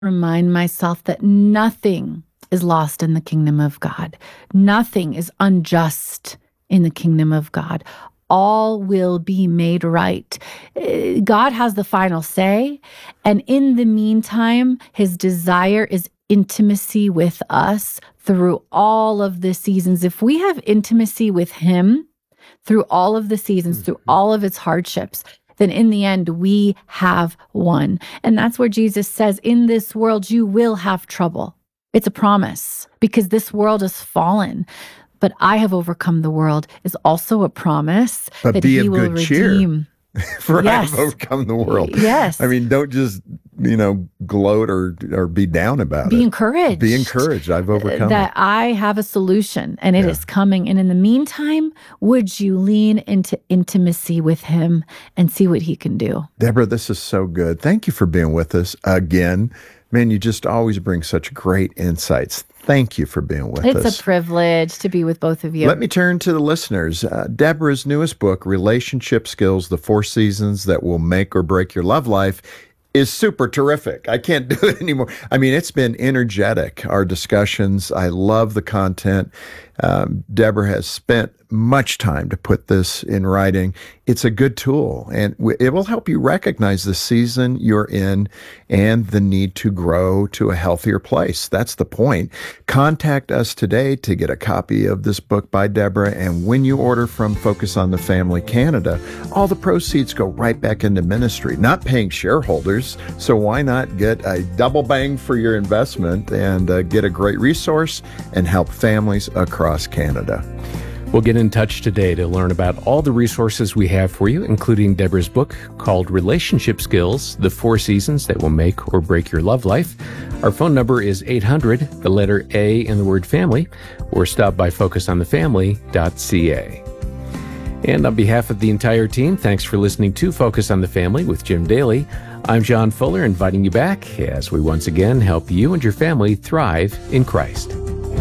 remind myself that nothing is lost in the kingdom of God. Nothing is unjust in the kingdom of God. All will be made right. God has the final say. And in the meantime, his desire is intimacy with us through all of the seasons. If we have intimacy with him through all of the seasons, through all of its hardships, then in the end, we have won. And that's where Jesus says, in this world, you will have trouble. It's a promise because this world is fallen. But I have overcome the world is also a promise that he will redeem. For I have overcome the world. Yes. I mean, don't just, gloat or be down about it. Be encouraged. Be encouraged. I've overcome that. I have a solution and it is coming. And in the meantime, would you lean into intimacy with him and see what he can do? Deborah, this is so good. Thank you for being with us again. Man, you just always bring such great insights. Thank you for being with us. It's a privilege to be with both of you. Let me turn to the listeners. Deborah's newest book, Relationship Skills, The 4 Seasons That Will Make or Break Your Love Life, is super terrific. I can't do it anymore. I mean, it's been energetic, our discussions. I love the content. Deborah has spent much time to put this in writing. It's a good tool, and it will help you recognize the season you're in and the need to grow to a healthier place. That's the point. Contact us today to get a copy of this book by Deborah, and when you order from Focus on the Family Canada, all the proceeds go right back into ministry, not paying shareholders. So why not get a double bang for your investment and get a great resource and help families across Canada? We'll get in touch today to learn about all the resources we have for you, including Deborah's book called Relationship Skills, The 4 Seasons That Will Make or Break Your Love Life. Our phone number is 800, the letter A in the word family, or stop by focusonthefamily.ca. And on behalf of the entire team, thanks for listening to Focus on the Family with Jim Daly. I'm John Fuller, inviting you back as we once again help you and your family thrive in Christ.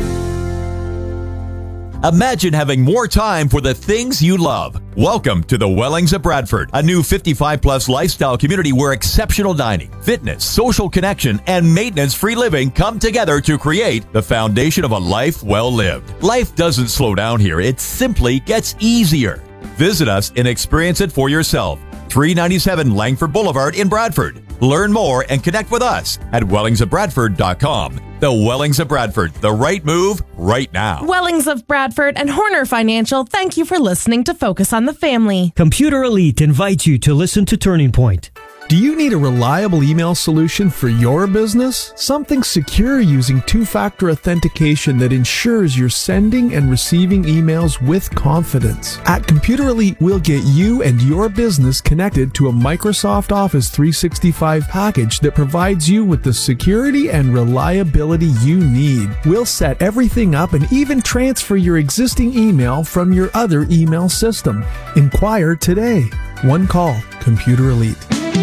Imagine having more time for the things you love. Welcome to the Wellings of Bradford, a new 55-plus lifestyle community where exceptional dining, fitness, social connection, and maintenance-free living come together to create the foundation of a life well lived. Life doesn't slow down here. It simply gets easier. Visit us and experience it for yourself. 397 Langford Boulevard in Bradford. Learn more and connect with us at wellingsofbradford.com. The Wellings of Bradford, the right move right now. Wellings of Bradford and Horner Financial, thank you for listening to Focus on the Family. Computer Elite invites you to listen to Turning Point. Do you need a reliable email solution for your business? Something secure using two-factor authentication that ensures you're sending and receiving emails with confidence. At Computer Elite, we'll get you and your business connected to a Microsoft Office 365 package that provides you with the security and reliability you need. We'll set everything up and even transfer your existing email from your other email system. Inquire today. One call, Computer Elite.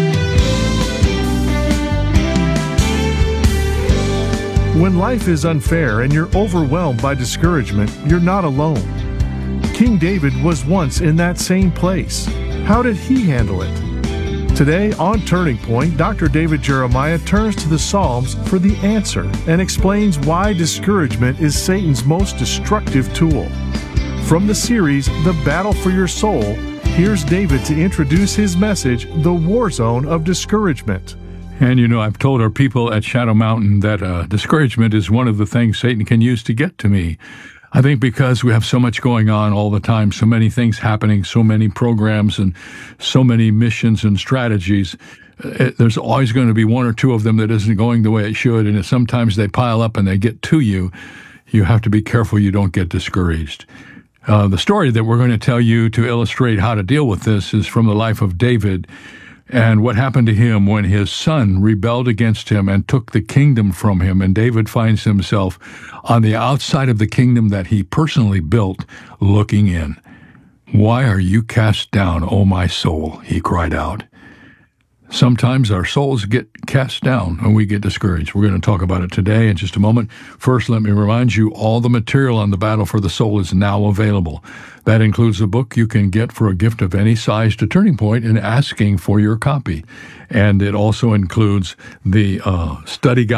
When life is unfair and you're overwhelmed by discouragement, you're not alone. King David was once in that same place. How did he handle it? Today on Turning Point, Dr. David Jeremiah turns to the Psalms for the answer and explains why discouragement is Satan's most destructive tool. From the series, The Battle for Your Soul, here's David to introduce his message, The War Zone of Discouragement. And I've told our people at Shadow Mountain that discouragement is one of the things Satan can use to get to me. I think because we have so much going on all the time, so many things happening, so many programs and so many missions and strategies, there's always going to be one or two of them that isn't going the way it should, and sometimes they pile up and they get to you. You have to be careful you don't get discouraged. The story that we're going to tell you to illustrate how to deal with this is from the life of David, and what happened to him when his son rebelled against him and took the kingdom from him. And David finds himself on the outside of the kingdom that he personally built, looking in. "Why are you cast down, O my soul?" he cried out. Sometimes our souls get cast down and we get discouraged. We're going to talk about it today in just a moment. First, let me remind you, all the material on the battle for the soul is now available. That includes a book you can get for a gift of any size to Turning Point and asking for your copy. And it also includes the study guide